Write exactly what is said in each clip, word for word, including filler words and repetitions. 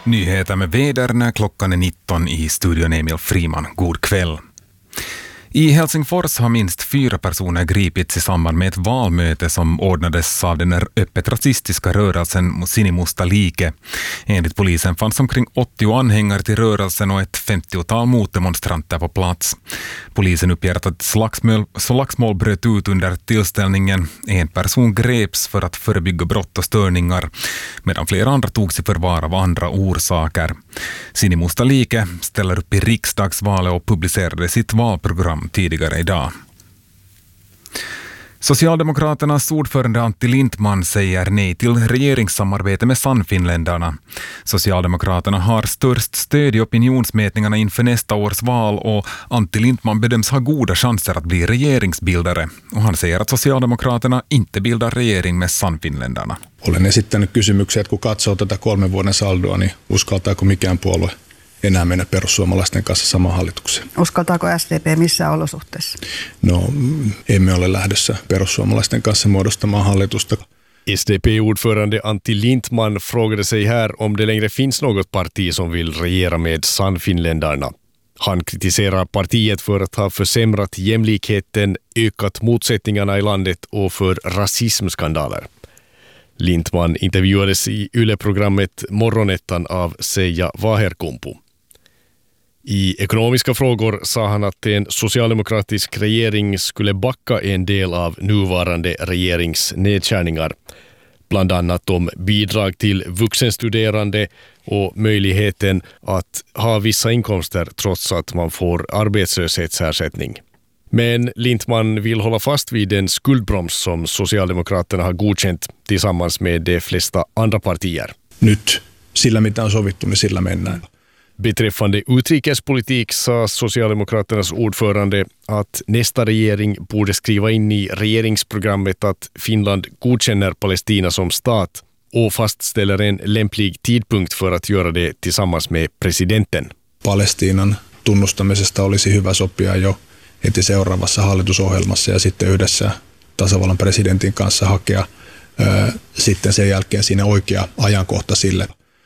Nyheter med väder när klockan är nitton i studion Emil Friman. God kväll. I Helsingfors har minst fyra personer gripits i samband med ett valmöte som ordnades av den öppet rasistiska rörelsen Sinimusta Liike. Enligt polisen fanns omkring åttio anhängare till rörelsen och ett femtiotal motdemonstranter på plats. Polisen uppger att ett slagsmål, slagsmål bröt ut under tillställningen. En person greps för att förebygga brott och störningar, medan flera andra togs i förvar av andra orsaker. Sinimusta Liike ställer upp i riksdagsvalet och publicerade sitt valprogram tidigare idag. Socialdemokraternas ordförande Antti Lindman säger nej till regeringssamarbete med Sannfinländarna. Socialdemokraterna har störst stöd i opinionsmätningarna inför nästa års val och Antti Lindman bedöms ha goda chanser att bli regeringsbildare. Och han säger att Socialdemokraterna inte bildar regering med Sannfinländarna. Olen esittänyt kysymyksiä, että kun katsoo tätä kolmen vuoden saldoa, niin uskaltaako mikään puolue enää mennä perussuomalaisten kanssa samaan hallitukseen? Uskaltaako S D P missään olosuhteissa? No, emme ole lähdössä perussuomalaisten kanssa muodostamaan hallitusta. S D P-ordförande Antti Lindman frågade sig här om det längre finns något parti som vill regera med Sannfinländarna. Han kritiserar partiet för att ha försämrat jämlikheten, ökat motsättningarna i landet och för rasismskandaler. Lindman intervjuades i Yle-programmet Morgonettan av Seija Vaherkumpu. I ekonomiska frågor sa han att en socialdemokratisk regering skulle backa en del av nuvarande regerings nedskärningar, bland annat om bidrag till vuxenstuderande och möjligheten att ha vissa inkomster trots att man får arbetslöshetsersättning. Men Lindman vill hålla fast vid den skuldbroms som Socialdemokraterna har godkänt tillsammans med de flesta andra partier. Nyt sillä mitä on sovittu, niin sillä mennään. Beträffande utrikespolitik sa Socialdemokraternas ordförande att nästa regering borde skriva in i regeringsprogrammet att Finland godkänner Palestina som stat och fastställer en lämplig tidpunkt för att göra det tillsammans med presidenten. Palestiinan tunnustamisesta olisi hyvä sopia jo heti seuraavassa hallitusohjelmassa ja sitten yhdessä tasavallan presidentin kanssa hakea ää, sitten sen jälkeen siinä oikea ajankohta sille.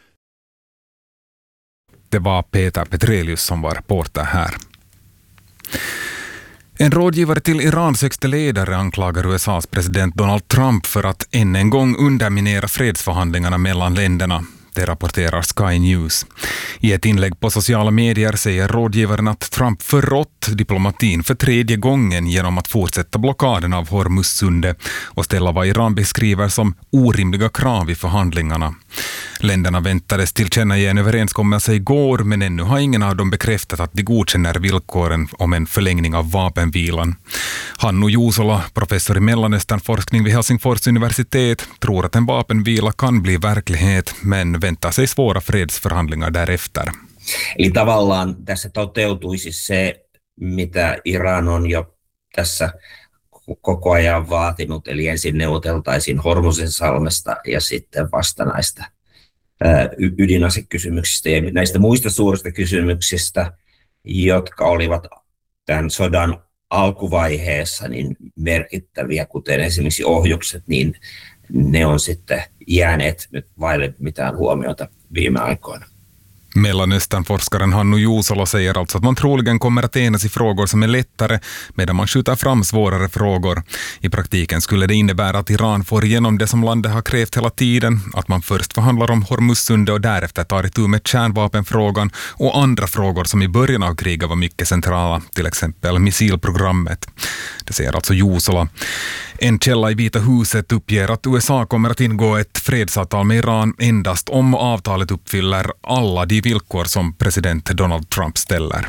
Det var Peter Petrelius som var reporter här. En rådgivare till Irans högste ledare anklagar U S A:s president Donald Trump för att än en gång underminera fredsförhandlingarna mellan länderna. Det rapporterar Sky News. I ett inlägg på sociala medier säger rådgivaren att Trump förrått diplomatin för tredje gången genom att fortsätta blockaden av Hormuzsundet och ställa vad Iran beskriver som orimliga krav i förhandlingarna. Länderna väntades tillkänna en överenskommelse igår, men ännu har ingen av dem bekräftat att de godkänner villkoren om en förlängning av vapenvilan. Hannu Juusola, professor i Mellanösternforskning vid Helsingfors universitet, tror att en vapenvila kan bli verklighet, men väntar sig svåra fredsförhandlingar därefter. Eli tavallaan tässä toteutuisi se, mitä Iran on jo tässä koko ajan vaatinut, eli ensin neuvoteltaisiin Hormuzin salmesta ja sitten vasta näistä ydinasekysymyksistä ja näistä muista suurista kysymyksistä, jotka olivat tämän sodan alkuvaiheessa niin merkittäviä, kuten esimerkiksi ohjukset, niin ne on sitten jääneet nyt vaille mitään huomiota viime aikoina. Mellanösternforskaren Hannu Juusola säger alltså att man troligen kommer att enas i frågor som är lättare medan man skjuter fram svårare frågor. I praktiken skulle det innebära att Iran får igenom det som landet har krävt hela tiden, att man först förhandlar om Hormuzsundet och därefter tar itu med kärnvapenfrågan och andra frågor som i början av kriget var mycket centrala, till exempel missilprogrammet. Det säger alltså Juusola. En källa i Vita huset uppger att U S A kommer att ingå ett fredsavtal med Iran endast om avtalet uppfyller alla de villkor som president Donald Trump ställer.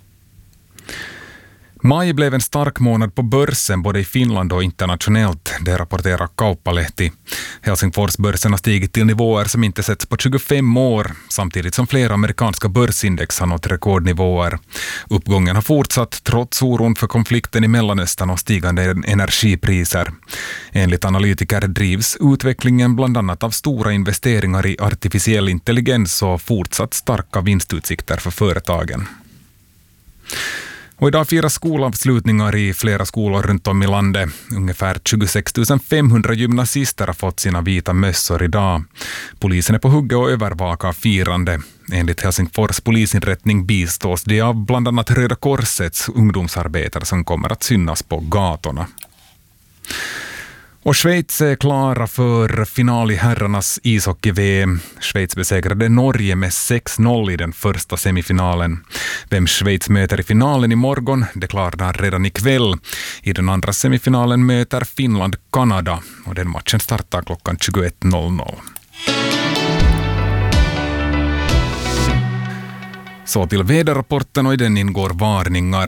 Maj blev en stark månad på börsen både i Finland och internationellt, det rapporterar Kauppalehti. Helsingforsbörsen har stigit till nivåer som inte setts på tjugofem år, samtidigt som flera amerikanska börsindex har nått rekordnivåer. Uppgången har fortsatt trots oron för konflikten i Mellanöstern och stigande energipriser. Enligt analytiker drivs utvecklingen bland annat av stora investeringar i artificiell intelligens och fortsatt starka vinstutsikter för företagen. Och idag firar skolavslutningar i flera skolor runt om i landet. Ungefär tjugosex tusen femhundra gymnasister har fått sina vita mössor idag. Polisen är på hugget och övervakar firande. Enligt Helsingfors polisinrättning bistås det av bland annat Röda Korsets ungdomsarbetare som kommer att synas på gatorna. Och Schweiz är klara för final i herrarnas ishockey-V M. Schweiz besegrade Norge med sex noll i den första semifinalen. Vem Schweiz möter i finalen i morgon, det klarnar redan ikväll. I den andra semifinalen möter Finland Kanada och den matchen startar klockan tjugoett noll noll. Så till väderrapporten, och i den ingår varningar.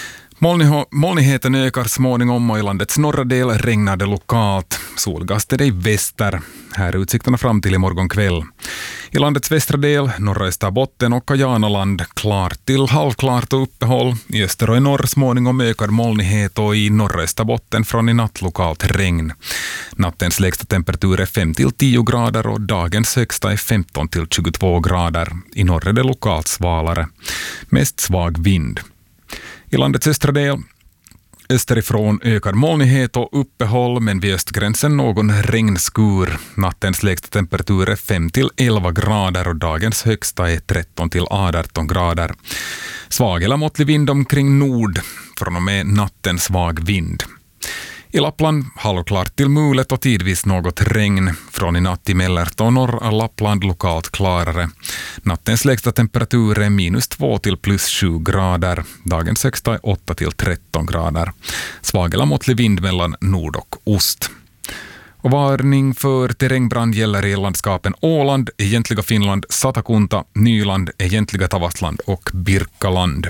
Molnigheten ökar småningom och i landets norra del regnar det lokalt. Solgast är det i väster. Här är utsikterna fram till imorgon kväll. I landets västra del, norra Österbotten och Kajanaland, klart till halvklart och uppehåll. I öster och i norr småningom ökad molnighet och i norra Österbotten från i natt lokalt regn. Nattens lägsta temperatur är fem till tio grader och dagens högsta är femton till tjugotvå grader. I norr är det lokalt svalare. Mest svag vind. I landets östra del, österifrån ökar molnighet och uppehåll, men vid östgränsen någon regnskur. Nattens lägsta temperatur är fem till elva grader och dagens högsta är tretton till arton grader. Svag eller måttlig vind omkring nord, från och med natten svag vind. I Lappland halvklart till mulet och tidvis något regn. Från i natt i Mellerta och norra Lappland lokalt klarare. Nattens lägsta temperatur är minus två till plus sju grader. Dagens högsta är åtta till tretton grader. Svag eller måttlig vind mellan nord och ost. Och varning för terrängbrand gäller i landskapen Åland, egentliga Finland, Satakunta, Nyland, egentliga Tavastland och Birkaland.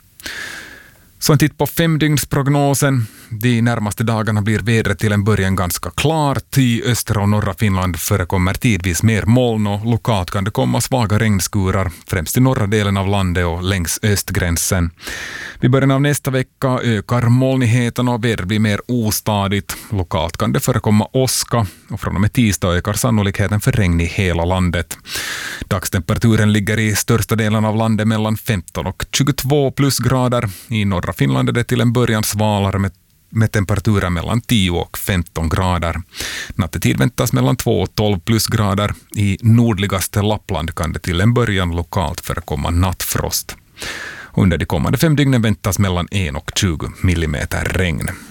Så en titt på femdygnsprognosen. De närmaste dagarna blir vädret till en början ganska klart. I östra och norra Finland förekommer tidvis mer moln och lokalt kan det komma svaga regnskurar, främst i norra delen av landet och längs östgränsen. Vid början av nästa vecka ökar molnigheten och vädret blir mer ostadigt. Lokalt kan det förekomma åska och från och med tisdag ökar sannolikheten för regn i hela landet. Dagstemperaturen ligger i största delen av landet mellan femton och tjugotvå plusgrader. I norra Finland är det till en början svalare med, med temperaturer mellan tio och femton grader. Nattetid väntas mellan två och tolv plusgrader. I nordligaste Lappland kan det till en början lokalt förekomma nattfrost. Under de kommande fem dygnen väntas mellan en och tjugo millimeter regn.